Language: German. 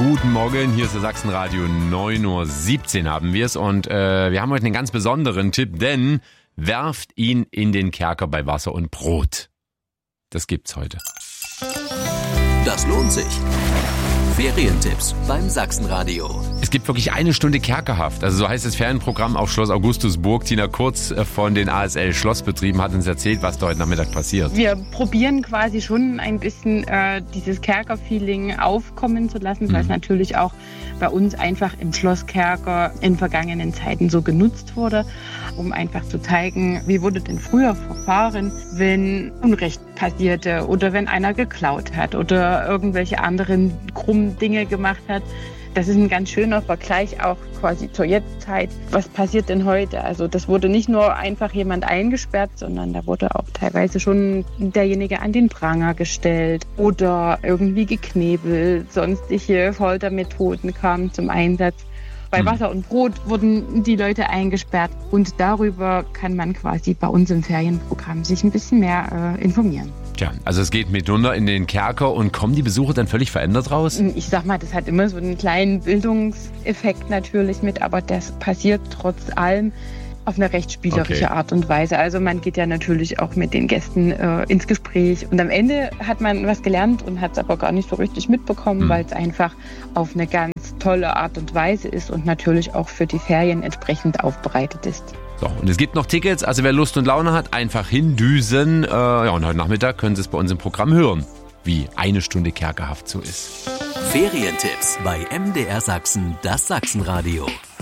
Guten Morgen, hier ist der Sachsenradio, 9:17 Uhr haben wir es und wir haben heute einen ganz besonderen Tipp, denn werft ihn in den Kerker bei Wasser und Brot. Das gibt's heute. Das lohnt sich. Ferientipps beim Sachsenradio. Es gibt wirklich 1 Stunde Kerkerhaft. Also so heißt das Ferienprogramm auf Schloss Augustusburg. Tina Kurz von den ASL Schlossbetrieben hat uns erzählt, was da heute Nachmittag passiert. Wir probieren quasi schon ein bisschen dieses Kerker-Feeling aufkommen zu lassen, weil es natürlich auch bei uns einfach im Schlosskerker in vergangenen Zeiten so genutzt wurde, um einfach zu zeigen, wie wurde denn früher verfahren, wenn Unrecht passierte oder wenn einer geklaut hat oder irgendwelche anderen krummen Dinge gemacht hat. Das ist ein ganz schöner Vergleich auch quasi zur Jetztzeit. Was passiert denn heute? Also das wurde nicht nur einfach jemand eingesperrt, sondern da wurde auch teilweise schon derjenige an den Pranger gestellt oder irgendwie geknebelt. Sonstige Foltermethoden kamen zum Einsatz. Bei Wasser und Brot wurden die Leute eingesperrt und darüber kann man quasi bei uns im Ferienprogramm sich ein bisschen mehr informieren. Tja, also es geht mitunter in den Kerker und kommen die Besucher dann völlig verändert raus? Ich sag mal, das hat immer so einen kleinen Bildungseffekt natürlich mit, aber das passiert trotz allem auf eine recht spielerische Art und Weise. Also man geht ja natürlich auch mit den Gästen ins Gespräch und am Ende hat man was gelernt und hat es aber gar nicht so richtig mitbekommen, weil es einfach auf eine ganz tolle Art und Weise ist und natürlich auch für die Ferien entsprechend aufbereitet ist. So, und es gibt noch Tickets, also wer Lust und Laune hat, einfach hindüsen. Ja, und heute Nachmittag können Sie es bei uns im Programm hören, wie 1 Stunde Kerkerhaft so ist. Ferientipps bei MDR Sachsen, das Sachsenradio.